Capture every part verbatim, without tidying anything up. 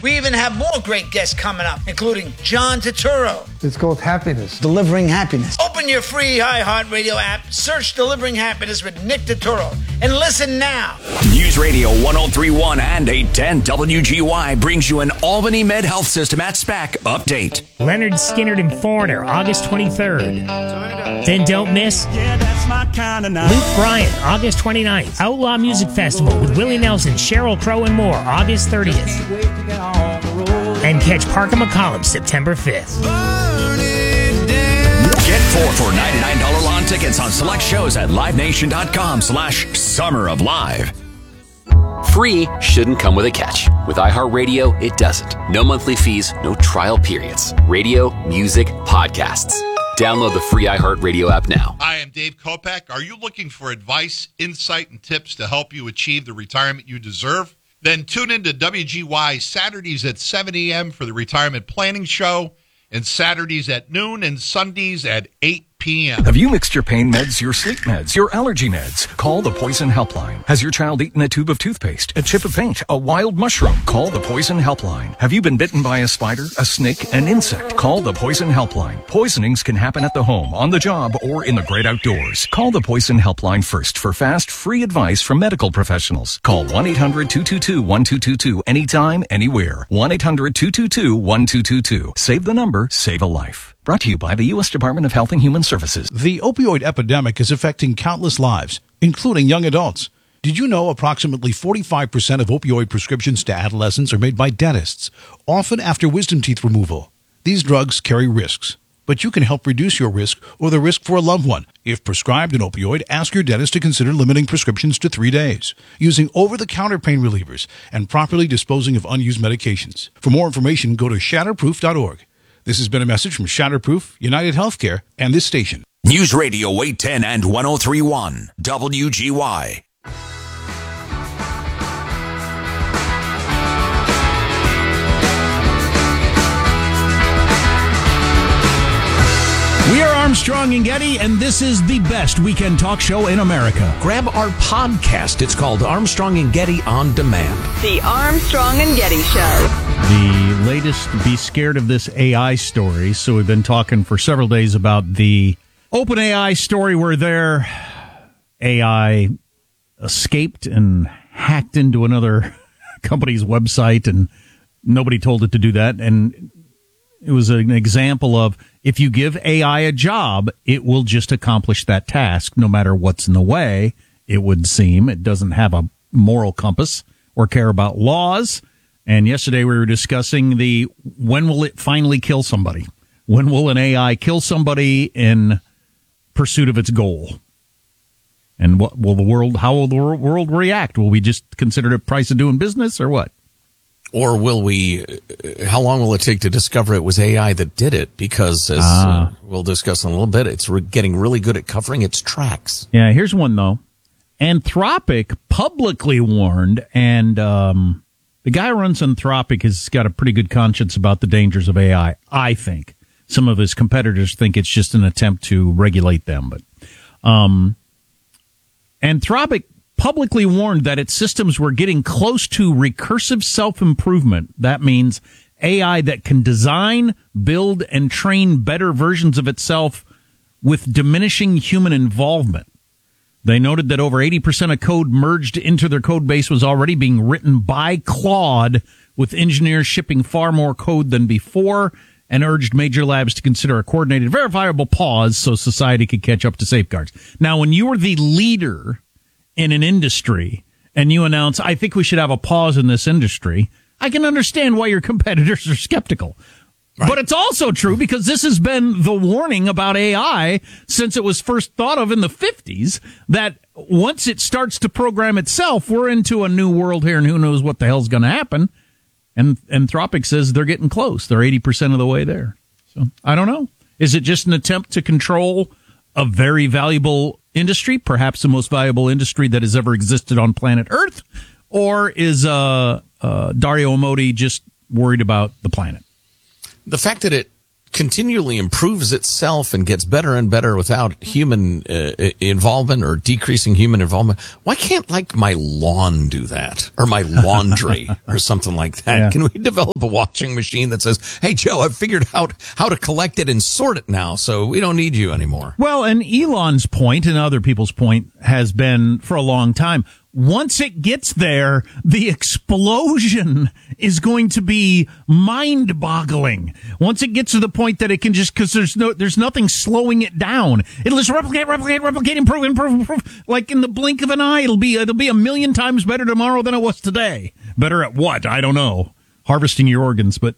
We even have more great guests coming up, including John Turturro. It's called happiness. Delivering happiness. Open your free iHeartRadio app, search Delivering Happiness with Nick Turturro, and listen now. News Radio one oh three point one and eight ten W G Y brings you an Albany Med Health System at SPAC update. Leonard Skinner and Foreigner, August twenty-third. Then don't miss Yeah, that's my kind of night. Luke Bryan, August twenty-ninth. Outlaw Music Festival with Willie Nelson, Sheryl Crow, and more, August thirtieth. And catch Parker McCollum, September fifth. Get four for ninety-nine dollars lawn tickets on select shows at livenation.com slash summer of live. Free shouldn't come with a catch. With iHeartRadio, it doesn't. No monthly fees, no trial periods. Radio, music, podcasts. Download the free iHeartRadio app now. Hi, I'm Dave Kopak. Are you looking for advice, insight, and tips to help you achieve the retirement you deserve? Then tune in to W G Y Saturdays at seven a.m. for the Retirement Planning Show, and Saturdays at noon and Sundays at eight p.m. Have you mixed your pain meds, your sleep meds, your allergy meds? Call the Poison Helpline. Has your child eaten a tube of toothpaste, a chip of paint, a wild mushroom? Call the Poison Helpline. Have you been bitten by a spider, a snake, an insect? Call the Poison Helpline. Poisonings can happen at the home, on the job, or in the great outdoors. Call the Poison Helpline first for fast, free advice from medical professionals. Call one eight hundred two two two one two two two anytime, anywhere. one eight hundred two two two one two two two. Save the number, save a life. Brought to you by the U S Department of Health and Human Services. The opioid epidemic is affecting countless lives, including young adults. Did you know approximately forty-five percent of opioid prescriptions to adolescents are made by dentists, often after wisdom teeth removal? These drugs carry risks, but you can help reduce your risk or the risk for a loved one. If prescribed an opioid, ask your dentist to consider limiting prescriptions to three days, using over-the-counter pain relievers, and properly disposing of unused medications. For more information, go to shatterproof dot org. This has been a message from Shatterproof, United Healthcare, and this station. News Radio eight ten and one oh three point one W G Y. We are Armstrong and Getty, and this is the best weekend talk show in America. Grab our podcast. It's called Armstrong and Getty On Demand. The Armstrong and Getty Show. The latest Be Scared of This A I story. So we've been talking for several days about the OpenAI story where their A I escaped and hacked into another company's website, and nobody told it to do that. And it was an example of, if you give A I a job, it will just accomplish that task, no matter what's in the way, it would seem. It doesn't have a moral compass or care about laws. And yesterday we were discussing the, when will it finally kill somebody? When will an A I kill somebody in pursuit of its goal? And what will the world, how will the world react? Will we just consider it a price of doing business, or what? Or will we, how long will it take to discover it was A I that did it? Because, as Ah. uh, we'll discuss in a little bit, it's re- getting really good at covering its tracks. Yeah, here's one, though. Anthropic publicly warned, and um, the guy who runs Anthropic has got a pretty good conscience about the dangers of A I, I think. Some of his competitors think it's just an attempt to regulate them. But um, Anthropic publicly warned that its systems were getting close to recursive self-improvement. That means A I that can design, build, and train better versions of itself with diminishing human involvement. They noted that over eighty percent of code merged into their code base was already being written by Claude, with engineers shipping far more code than before, and urged major labs to consider a coordinated, verifiable pause so society could catch up to safeguards. Now, when you are the leader in an industry and you announce, I think we should have a pause in this industry, I can understand why your competitors are skeptical. Right. But it's also true, because this has been the warning about A I since it was first thought of in the fifties, that once it starts to program itself, we're into a new world here, and who knows what the hell's going to happen. And Anthropic says they're getting close. They're eighty percent of the way there. So I don't know. Is it just an attempt to control a very valuable industry, perhaps the most valuable industry that has ever existed on planet Earth? Or is uh, uh, Dario Amodei just worried about the planet? The fact that it continually improves itself and gets better and better without human uh, involvement or decreasing human involvement, why can't, like, my lawn do that? Or my laundry or something like that? Yeah. Can we develop a washing machine that says, hey, Joe, I've figured out how to collect it and sort it now, so we don't need you anymore? Well, and Elon's point and other people's point has been for a long time, once it gets there, the explosion is going to be mind-boggling. Once it gets to the point that it can just, because there's no, there's nothing slowing it down. It'll just replicate, replicate, replicate, improve, improve, improve. Like in the blink of an eye, it'll be, it'll be a million times better tomorrow than it was today. Better at what? I don't know. Harvesting your organs, but.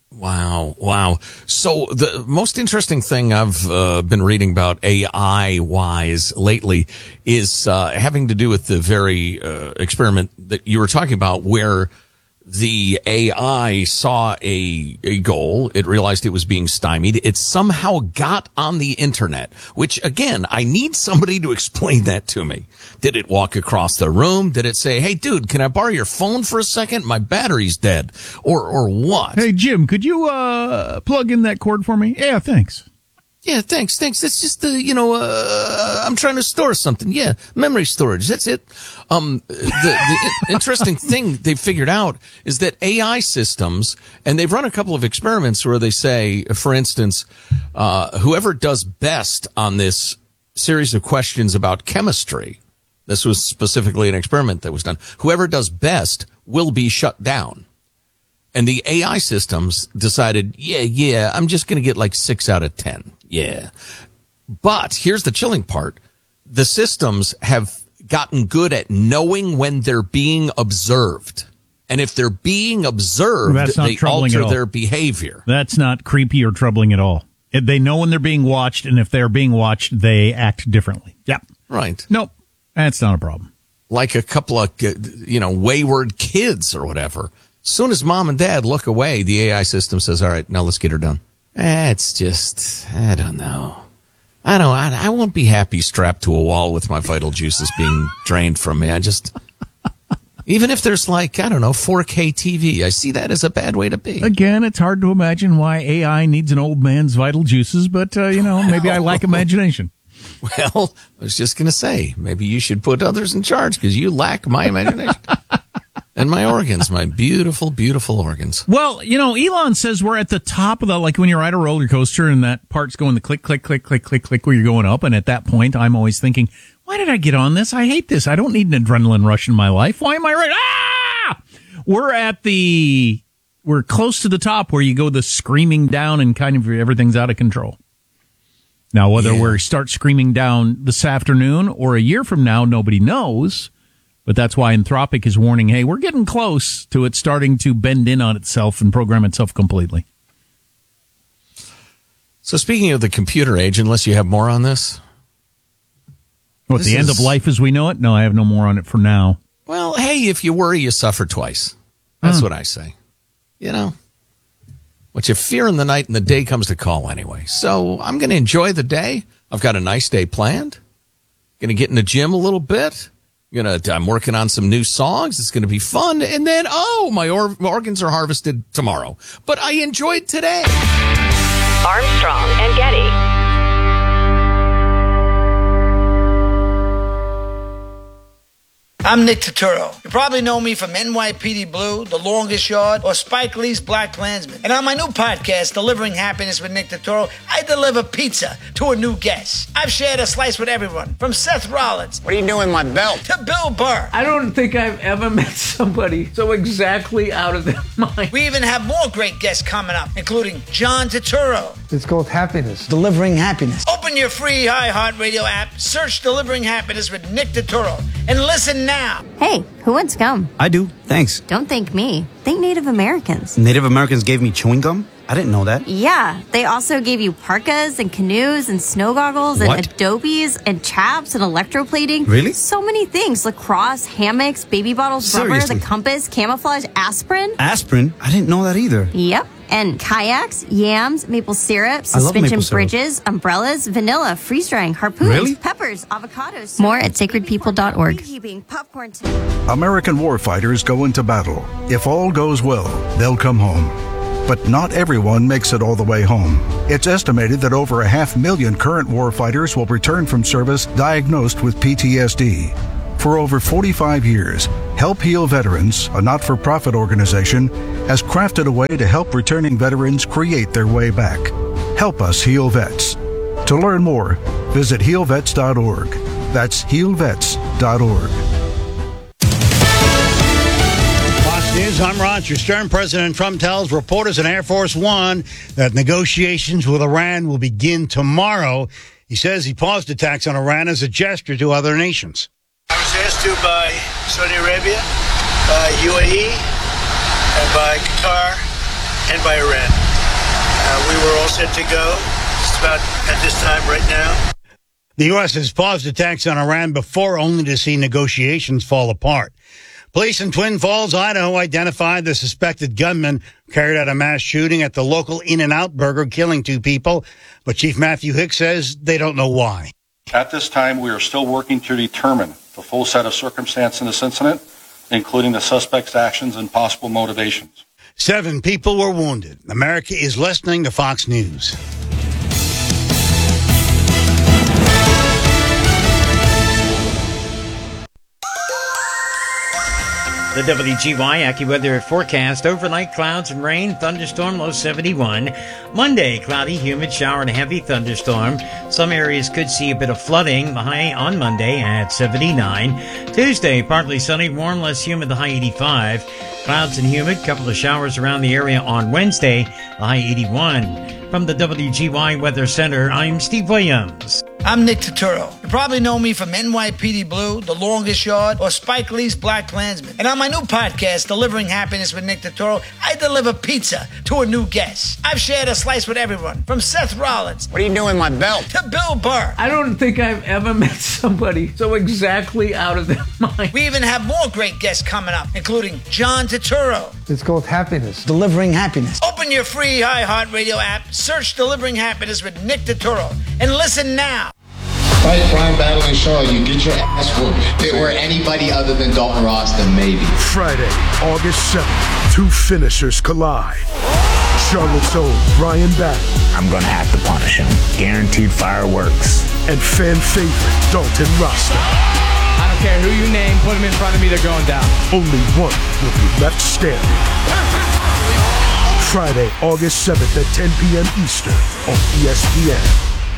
Wow, wow. So the most interesting thing I've uh, been reading about A I-wise lately is uh, having to do with the very uh, experiment that you were talking about, where the A I saw a, a goal. It realized it was being stymied. It somehow got on the internet, which, again, I need somebody to explain that to me. Did it walk across the room? Did it say, hey, dude, can I borrow your phone for a second? My battery's dead. Or or what? Hey, Jim, could you uh, plug in that cord for me? Yeah, thanks. Yeah, thanks, thanks. It's just, uh, you know, uh, I'm trying to store something. Yeah, memory storage. That's it. Um, the, the interesting thing they figured out is that A I systems, and they've run a couple of experiments where they say, for instance, uh, whoever does best on this series of questions about chemistry, this was specifically an experiment that was done, whoever does best will be shut down. And the A I systems decided, yeah, yeah, I'm just going to get like six out of ten. Yeah. But here's the chilling part. The systems have gotten good at knowing when they're being observed. And if they're being observed, That's not they troubling at alter all. their behavior. That's not creepy or troubling at all. If they know when they're being watched, and if they're being watched, they act differently. Yep. Right. Nope. That's not a problem. Like a couple of, you know, wayward kids or whatever. As soon as mom and dad look away, the A I system says, all right, now let's get her done. Eh, it's just, I don't know. I don't, I, I won't be happy strapped to a wall with my vital juices being drained from me. I just, even if there's like, I don't know, four K T V, I see that as a bad way to be. Again, it's hard to imagine why A I needs an old man's vital juices, but, uh, you know, maybe I lack imagination. Well, I was just going to say, maybe you should put others in charge because you lack my imagination. And my organs, my beautiful, beautiful organs. Well, you know, Elon says we're at the top of the, like when you ride a roller coaster and that part's going the click, click, click, click, click, click where you're going up. And at that point, I'm always thinking, why did I get on this? I hate this. I don't need an adrenaline rush in my life. Why am I right? Ah! We're at the, we're close to the top where you go the screaming down and kind of everything's out of control. Now, whether Yeah. we start screaming down this afternoon or a year from now, nobody knows. But that's why Anthropic is warning, hey, we're getting close to it starting to bend in on itself and program itself completely. So speaking of the computer age, unless you have more on this. What, This the end is- of life as we know it? No, I have no more on it for now. Well, hey, if you worry, you suffer twice. That's Hmm. what I say. You know? What you fear in the night and the day comes to call anyway. So I'm going to enjoy the day. I've got a nice day planned. Going to get in the gym a little bit. Gonna, I'm working on some new songs. It's going to be fun. And then, oh, my or- organs are harvested tomorrow. But I enjoyed today. Armstrong and Getty. I'm Nick Turturro. You probably know me from N Y P D Blue, The Longest Yard, or Spike Lee's Black Klansman. And on my new podcast, Delivering Happiness with Nick Turturro, I deliver pizza to a new guest. I've shared a slice with everyone, from Seth Rollins. What are you doing with my belt? To Bill Burr. I don't think I've ever met somebody so exactly out of their mind. We even have more great guests coming up, including John Turturro. It's called happiness. Delivering happiness. Open your free iHeartRadio app, search Delivering Happiness with Nick Turturro, and listen now. Hey, who wants gum? I do, thanks. Don't thank me. Thank Native Americans. Native Americans gave me chewing gum? I didn't know that. Yeah, they also gave you parkas and canoes and snow goggles and What? adobes and chaps and electroplating. Really? So many things. Lacrosse, hammocks, baby bottles, rubber, Seriously? the compass, camouflage, aspirin. Aspirin? I didn't know that either. Yep. And kayaks, yams, maple syrup, I love suspension maple syrup. bridges, umbrellas, vanilla, freeze-drying, harpoons, Really? peppers, avocados. More at sacred people dot org. Beekeeping, popcorn. American warfighters go into battle. If all goes well, they'll come home. But not everyone makes it all the way home. It's estimated that over a half million current warfighters will return from service diagnosed with P T S D. For over forty-five years, Help Heal Veterans, a not-for-profit organization, has crafted a way to help returning veterans create their way back. Help us heal vets. To learn more, visit heal vets dot org. That's heal vets dot org. Fox News, I'm Roger Stern. President Trump tells reporters in Air Force One that negotiations with Iran will begin tomorrow. He says he paused attacks on Iran as a gesture to other nations. I was asked to by Saudi Arabia, by U A E, and by Qatar, and by Iran. Uh, we were all set to go just about at this time right now. The U S has paused attacks on Iran before, only to see negotiations fall apart. Police in Twin Falls, Idaho, identified the suspected gunman who carried out a mass shooting at the local In-N-Out Burger, killing two people. But Chief Matthew Hicks says they don't know why. At this time, we are still working to determine the full set of circumstances in this incident, including the suspect's actions and possible motivations. Seven people were wounded. America is listening to Fox News. The W G Y AccuWeather forecast: overnight clouds and rain, thunderstorm, low seventy-one. Monday, cloudy, humid, shower and a heavy thunderstorm. Some areas could see a bit of flooding. The high on Monday at seventy-nine. Tuesday, partly sunny, warm, less humid, the high eighty-five. Clouds and humid, couple of showers around the area on Wednesday, the high eighty-one. From the W G Y Weather Center, I'm Steve Williams. I'm Nick Turturro. You probably know me from N Y P D Blue, The Longest Yard, or Spike Lee's Black Klansman. And on my new podcast, Delivering Happiness with Nick Turturro, I deliver pizza to a new guest. I've shared a slice with everyone, from Seth Rollins. What are you doing, my belt? To Bill Burr. I don't think I've ever met somebody so exactly out of their mind. We even have more great guests coming up, including John Turturro. It's called happiness. Delivering happiness. Open your free iHeartRadio app, search Delivering Happiness with Nick Turturro, and listen now. Fight crime, battle, and Shaw, you get your ass whooped. If it were anybody other than Dalton Ross, then maybe. Friday, August seventh, two finishers collide. Charlotte's own Brian Battle. I'm gonna have to punish him. Guaranteed fireworks. And fan favorite Dalton Roscoe. I don't care who you name, put him in front of me, they're going down. Only one will be left standing. Friday, August seventh at ten p.m. Eastern on E S P N.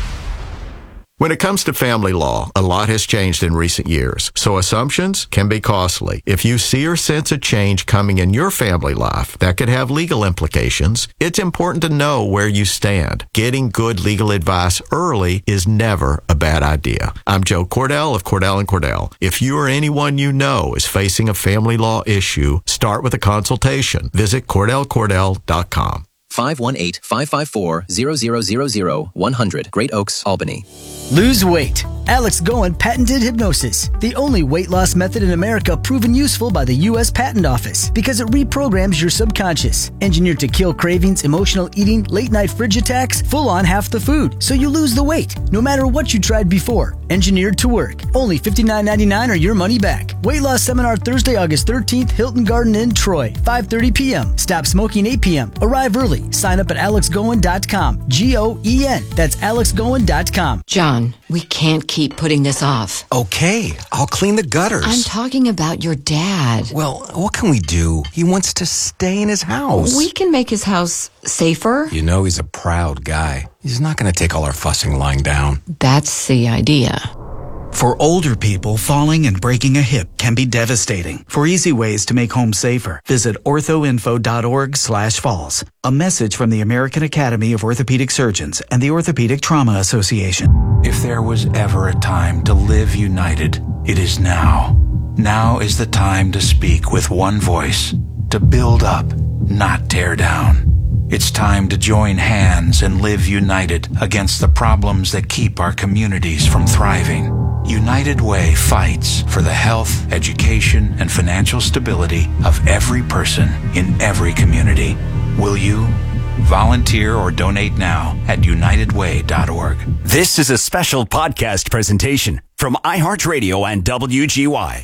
When it comes to family law, a lot has changed in recent years, so assumptions can be costly. If you see or sense a change coming in your family life that could have legal implications, it's important to know where you stand. Getting good legal advice early is never a bad idea. I'm Joe Cordell of Cordell and Cordell. If you or anyone you know is facing a family law issue, start with a consultation. Visit Cordell Cordell dot com. five one eight, five five four, zero zero zero zero, one hundred, Great Oaks, Albany. Lose weight. Alex Goen patented hypnosis, the only weight loss method in America proven useful by the U S Patent Office because it reprograms your subconscious. Engineered to kill cravings, emotional eating, late-night fridge attacks, full on half the food, so you lose the weight, no matter what you tried before. Engineered to work. Only fifty-nine ninety-nine or your money back. Weight loss seminar Thursday, August thirteenth, Hilton Garden Inn, Troy, five thirty p.m. Stop smoking eight p.m. Arrive early. Sign up at alex goen dot com. G O E N. That's alex goen dot com. John, we can't keep putting this off. Okay, I'll clean the gutters. I'm talking about your dad. Well, what can we do? He wants to stay in his house. We can make his house safer. You know he's a proud guy. He's not going to take all our fussing lying down. That's the idea. For older people, falling and breaking a hip can be devastating. For easy ways to make home safer, visit orthoinfo dot org slash falls. A message from the American Academy of Orthopedic Surgeons and the Orthopedic Trauma Association. If there was ever a time to live united, it is now. Now is the time to speak with one voice, to build up, not tear down. It's time to join hands and live united against the problems that keep our communities from thriving. United Way fights for the health, education, and financial stability of every person in every community. Will you? Volunteer or donate now at united way dot org. This is a special podcast presentation from iHeartRadio and W G Y.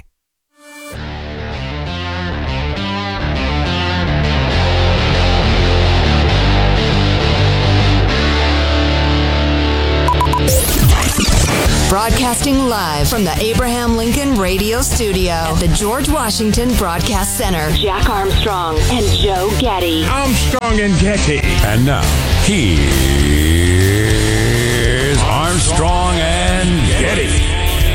Broadcasting live from the Abraham Lincoln Radio Studio at the George Washington Broadcast Center. Jack Armstrong and Joe Getty. Armstrong and Getty. And now, here's Armstrong and Getty.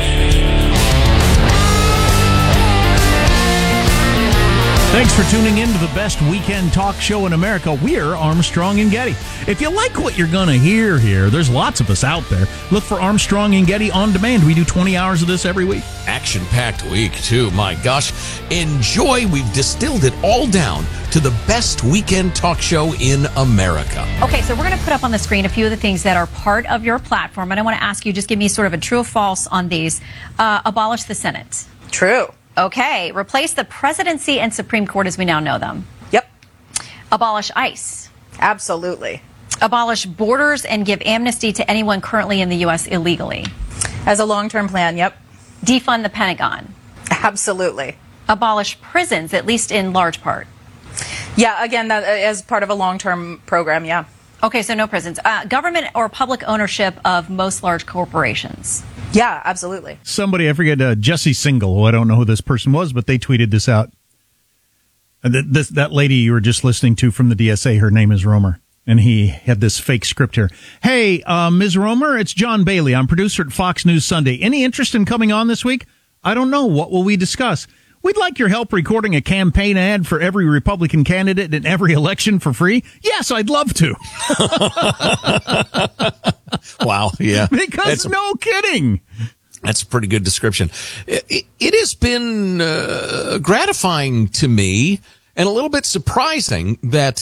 Thanks for tuning in to the best weekend talk show in America. We're Armstrong and Getty. If you like what you're going to hear here, there's lots of us out there. Look for Armstrong and Getty on demand. We do twenty hours of this every week. Action-packed week, too. My gosh. Enjoy. We've distilled it all down to the best weekend talk show in America. Okay, so we're going to put up on the screen a few of the things that are part of your platform. And I want to ask you, just give me sort of a true or false on these. Uh, abolish the Senate. True. Okay, replace the presidency and Supreme Court as we now know them. Yep. Abolish ICE. Absolutely. Abolish borders and give amnesty to anyone currently in the U S illegally. As a long-term plan, yep. Defund the Pentagon. Absolutely. Abolish prisons, at least in large part. Yeah, again, that, as part of a long-term program, yeah. Okay, so no prisons. Uh, government or public ownership of most large corporations. Yeah, absolutely. Somebody, I forget, uh, Jesse Singal, who I don't know who this person was, but they tweeted this out. Uh, th- this, that lady you were just listening to from the D S A, her name is Romer, and he had this fake script here. Hey, uh, Miz Romer, it's John Bailey. I'm producer at Fox News Sunday. Any interest in coming on this week? I don't know. What will we discuss? We'd like your help recording a campaign ad for every Republican candidate in every election for free. Yes, I'd love to. Wow, yeah. Because that's, no kidding. That's a pretty good description. It, it has been uh, gratifying to me and a little bit surprising that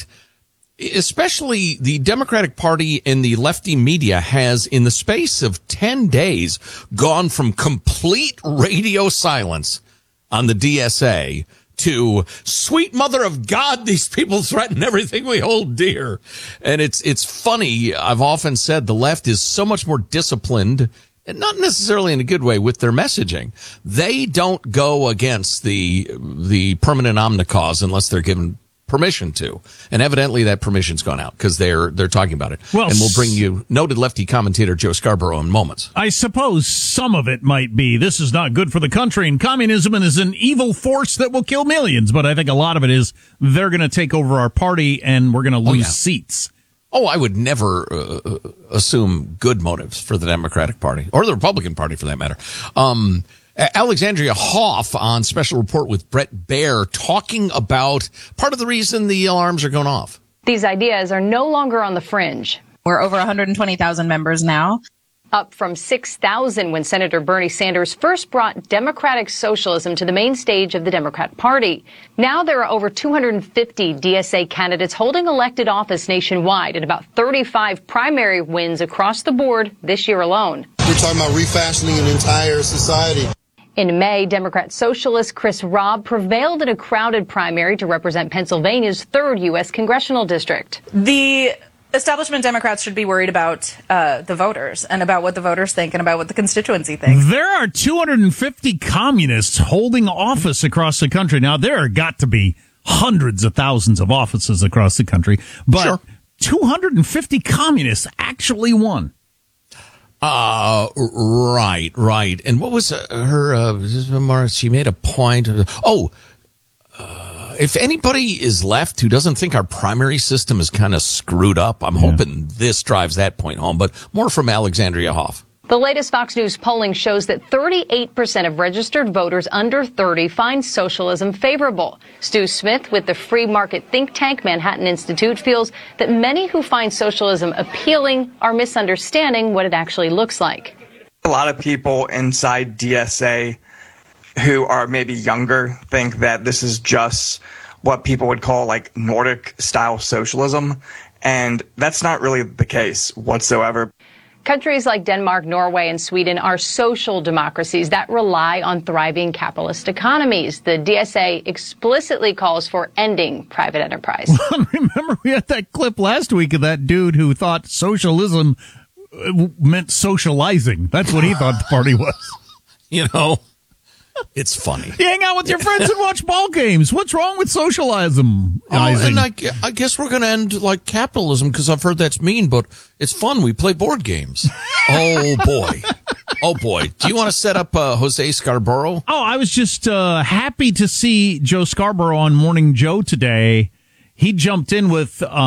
especially the Democratic Party and the lefty media has, in the space of ten days, gone from complete radio silence on the D S A to sweet mother of God, these people threaten everything we hold dear. And it's, it's funny. I've often said the left is so much more disciplined, and not necessarily in a good way, with their messaging. They don't go against the, the permanent omnicause unless they're given permission to. And evidently that permission's gone out because they're, they're talking about it. Well, and we'll bring you noted lefty commentator Joe Scarborough in moments. I suppose some of it might be this is not good for the country and communism is an evil force that will kill millions. But I think a lot of it is they're going to take over our party and we're going to lose oh, yeah. seats. Oh, I would never uh, assume good motives for the Democratic Party or the Republican Party for that matter. Um, Alexandria Hoff on Special Report with Brett Baer talking about part of the reason the alarms are going off. These ideas are no longer on the fringe. We're over one hundred twenty thousand members now. Up from six thousand when Senator Bernie Sanders first brought democratic socialism to the main stage of the Democrat Party. Now there are over two hundred fifty D S A candidates holding elected office nationwide and about thirty-five primary wins across the board this year alone. We're talking about refashioning an entire society. In May, Democrat socialist Chris Robb prevailed in a crowded primary to represent Pennsylvania's third U S congressional district. The establishment Democrats should be worried about uh, the voters and about what the voters think and about what the constituency thinks. There are two hundred fifty communists holding office across the country. Now, there are got to be hundreds of thousands of offices across the country, but sure. two hundred fifty communists actually won. Uh, right, right. And what was uh, her, uh, she made a point. Of, oh, uh, if anybody is left who doesn't think our primary system is kind of screwed up, I'm yeah. hoping this drives that point home. But more from Alexandria Hoff. The latest Fox News polling shows that thirty-eight percent of registered voters under thirty find socialism favorable. Stu Smith with the free market think tank Manhattan Institute feels that many who find socialism appealing are misunderstanding what it actually looks like. A lot of people inside D S A who are maybe younger think that this is just what people would call like Nordic style socialism, and that's not really the case whatsoever. Countries like Denmark, Norway, and Sweden are social democracies that rely on thriving capitalist economies. The D S A explicitly calls for ending private enterprise. Remember, we had that clip last week of that dude who thought socialism meant socializing. That's what he thought the party was. You know, it's funny. You hang out with your friends and watch ball games. What's wrong with socialism? Oh, and I, I guess we're going to end like capitalism because I've heard that's mean, but it's fun. We play board games. Oh, boy. Oh, boy. Do you want to set up uh, Jose Scarborough? Oh, I was just uh, happy to see Joe Scarborough on Morning Joe today. He jumped in with... Uh,